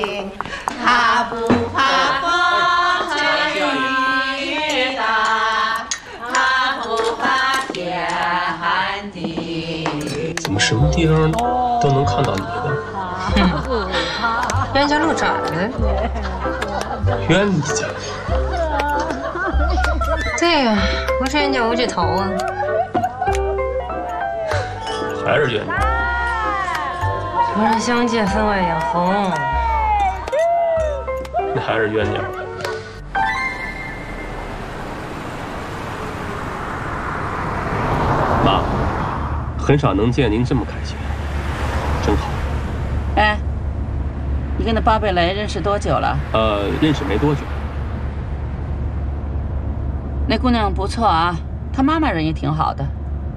他不怕风吹雨打，他不怕天寒地。 怎么什么地方都能看到你呢？ 冤家路窄了。 冤家？ 对呀，我是冤家无聚头啊。 还是冤家？ 我让相见分外眼红。 那还是冤家。妈，很少能见您这么开心，真好。 哎，你跟那巴贝雷认识多久了？ 认识没多久。 那姑娘不错啊，她妈妈人也挺好的。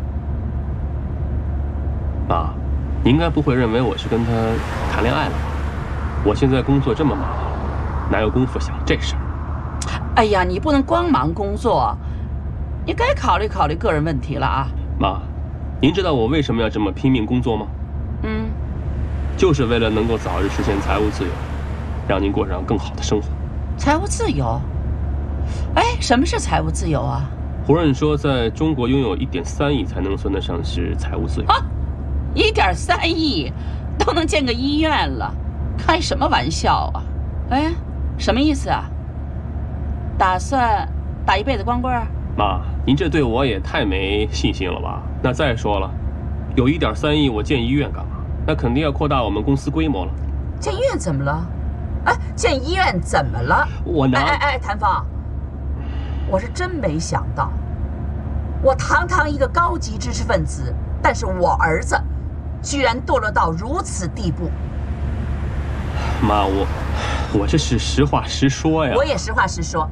妈，你应该不会认为我是跟她谈恋爱了吧？我现在工作这么忙，哪有功夫想这事儿？ 哎呀，你不能光忙工作，你该考虑考虑个人问题了啊。 妈，您知道我为什么要这么拼命工作吗？就是为了能够早日实现财务自由，让您过上更好的生活。 财务自由？哎，什么是财务自由啊？ 胡润说，在中国拥有1.3亿才能算得上是财务自由。 啊，1.3亿都能建个医院了，开什么玩笑啊？哎，什么意思啊？打算打一辈子光棍？ 妈，您这对我也太没信心了吧？那再说了，有1.3亿，我建医院干嘛？那肯定要扩大我们公司规模了。 建医院怎么了？哎，建医院怎么了？ 我拿…… 哎，谭芳，我是真没想到，我堂堂一个高级知识分子，但是我儿子居然堕落到如此地步。 妈，我这是实话实说呀。 我也实话实说。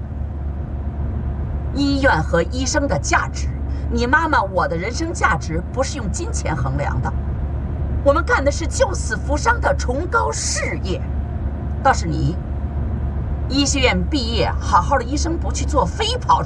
医院和医生的价值，你妈妈我的人生价值不是用金钱衡量的。我们干的是救死扶伤的崇高事业。倒是你，医学院毕业，好好的医生不去做，非跑